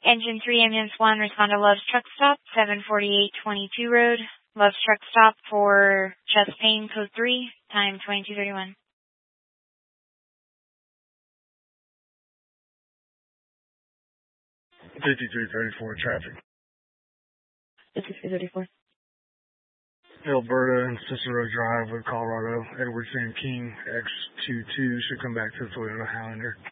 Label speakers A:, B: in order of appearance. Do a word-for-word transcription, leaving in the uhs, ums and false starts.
A: Engine three, ambulance one, respond to Love's truck stop, seven forty-eight twenty-two road. Love's truck stop for chest pain, code three, time twenty-two thirty-one.
B: fifty-three thirty-four traffic.
A: fifty-three thirty-four.
B: Alberta and Cicero Drive with Colorado. Edward Sam King, X twenty-two, should come back to the Toyota Highlander.